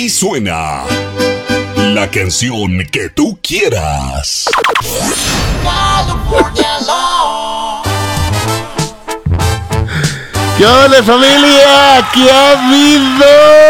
Aquí suena la canción que tú quieras. ¿Qué onda, familia? ¿Qué ha habido?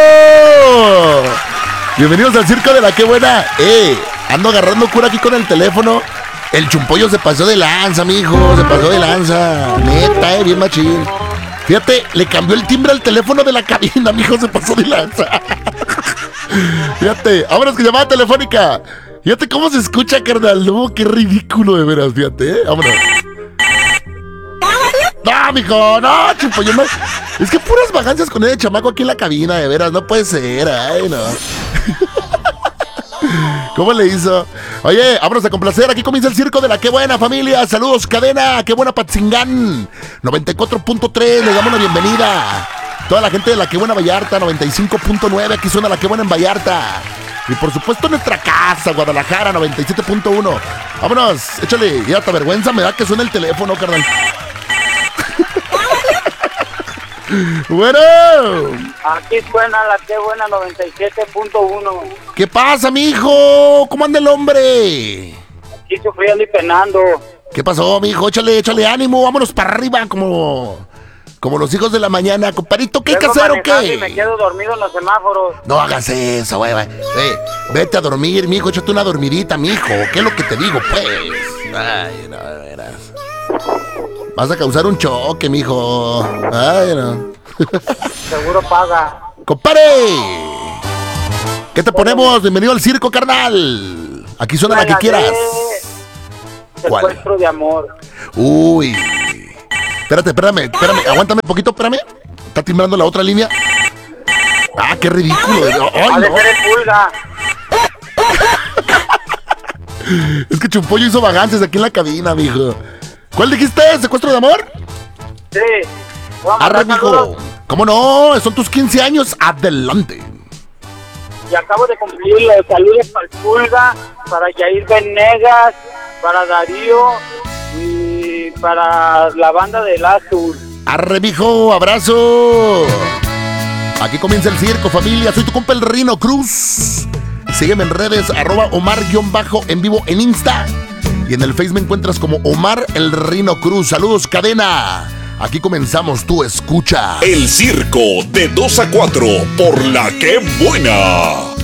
Bienvenidos al circo de la que buena. Ando agarrando cura aquí con el teléfono. El chumpollo se pasó de lanza, mijo. Se pasó de lanza. Neta, bien machín. Fíjate, le cambió el timbre al teléfono de la cabina, mijo. Se pasó de lanza. Fíjate, vámonos que llamada telefónica. Fíjate cómo se escucha, carnal. No, qué ridículo de veras, fíjate, vámonos. No, mijo, no, chumpollo, no. Es que puras vagancias con ese chamaco aquí en la cabina, de veras, no puede ser, ay, no. ¿Cómo le hizo? Oye, vámonos a complacer. Aquí comienza el circo de la que buena, familia. Saludos, cadena. Qué buena, Patzingán 94.3. Les damos la bienvenida. Toda la gente de la que buena Vallarta 95.9. Aquí suena la que buena en Vallarta. Y por supuesto nuestra casa, Guadalajara 97.1. Vámonos, échale. Ya hasta vergüenza me da que suene el teléfono, carnal. Bueno, aquí suena la que buena 97.1. ¿qué pasa, mijo? ¿Cómo anda el hombre? Aquí sufriendo y penando. ¿Qué pasó, mijo? Échale ánimo, vámonos para arriba como los hijos de la mañana. Comparito, ¿qué hay que hacer o qué? Y me quedo dormido en los semáforos. No hagas eso, güey. Vete a dormir, mijo, échate una dormidita, mijo. ¿Qué es lo que te digo, pues? Ay, no, de veras. Vas a causar un choque, mijo. Ay, no. Seguro paga. ¡Compare! ¿Qué te ponemos? Bienvenido al circo, carnal. Aquí suena la que quieras. Secuestro de amor. Uy. Espérame. Aguántame un poquito, espérame. Está timbrando la otra línea. Ah, qué ridículo. Ay, Ha de no. ser el Pulga. Es que Chumpollo hizo vagancias aquí en la cabina, mijo. ¿Cuál dijiste? ¿Secuestro de amor? Sí. Vamos a Arre, dar mijo. saludos. ¿Cómo no? Son tus 15 años. Adelante. Y acabo de cumplir los saludos para el Pulga, para Yair Venegas, para Darío y para la banda del Azul. Arre, mijo. Abrazo. Aquí comienza el circo, familia. Soy tu compa el Rino Cruz. Sígueme en redes, @Omar_en vivo en Insta. Y en el Face me encuentras como Omar el Rino Cruz. Saludos, cadena. Aquí comenzamos, tú escucha. El circo de 2 a 4 por la que buena.